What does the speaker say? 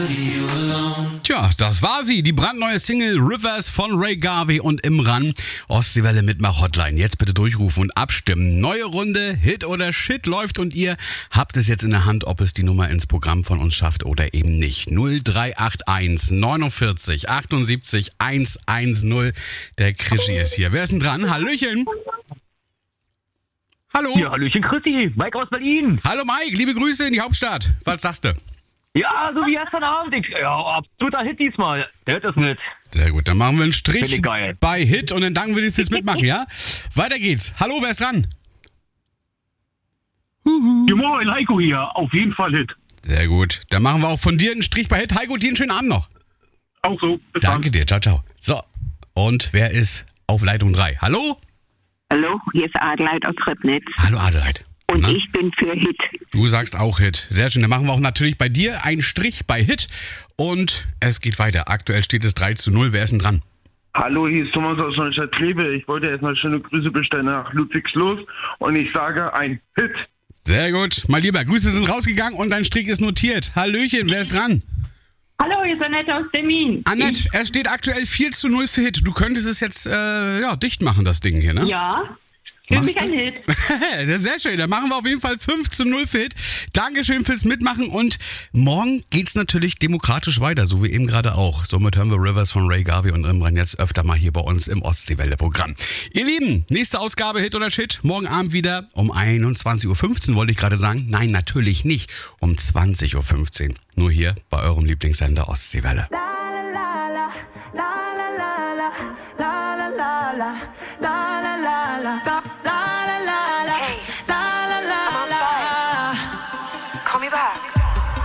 Tja, das war sie, die brandneue Single Rivers von Ray Garvey und Imran. Ostseewelle Mitmach-Hotline. Jetzt bitte durchrufen und abstimmen. Neue Runde, Hit oder Shit läuft und ihr habt es jetzt in der Hand, ob es die Nummer ins Programm von uns schafft oder eben nicht. 0381 49 78 110. Der Krischi ist hier. Wer ist denn dran? Hallöchen. Hallo. Ja, Hallöchen Chrissy, Mike aus Berlin. Hallo Mike, liebe Grüße in die Hauptstadt. Was sagst du? Ja, so wie gestern Abend. Absoluter Hit diesmal. Der Hit ist mit. Sehr gut, dann machen wir einen Strich Finde ich geil. bei Hit und dann danken wir dir fürs Mitmachen, ja? Weiter geht's. Hallo, wer ist dran? Ja, moin, Heiko hier. Auf jeden Fall Hit. Sehr gut, dann machen wir auch von dir einen Strich bei Hit. Heiko, dir einen schönen Abend noch. Auch so. Bis Danke dir, ciao, ciao. So, und wer ist auf Leitung 3? Hallo? Hallo, hier ist Adelheid aus Ribnitz Hallo Adelheid. und Na? ich bin für Hit. Du sagst auch Hit. Sehr schön, dann machen wir auch natürlich bei dir einen Strich bei Hit und es geht weiter. Aktuell steht es 3:0. Wer ist denn dran? Hallo, hier ist Thomas aus Neustadt-Kleve. Ich wollte erstmal schöne Grüße bestellen nach Ludwigslos und ich sage ein Hit. Sehr gut, mein Lieber, Grüße sind rausgegangen und dein Strich ist notiert. Hallöchen, wer ist dran? Hallo, hier ist Annette aus Termin. Annette, es steht aktuell 4:0 für Hit. Du könntest es jetzt dicht machen, das Ding hier, ne? Ja, für Machst mich ein du? Hit. Sehr schön, dann machen wir auf jeden Fall 5:0 für Hit. Dankeschön fürs Mitmachen und morgen geht's natürlich demokratisch weiter, so wie eben gerade auch. Somit hören wir Rivers von Ray Garvey und Imran jetzt öfter mal hier bei uns im Ostseewelle-Programm. Ihr Lieben, nächste Ausgabe Hit oder Shit, morgen Abend wieder um 21:15 Uhr, wollte ich gerade sagen. Nein, natürlich nicht, um 20:15 Uhr. Nur hier bei eurem Lieblingssender Ostseewelle.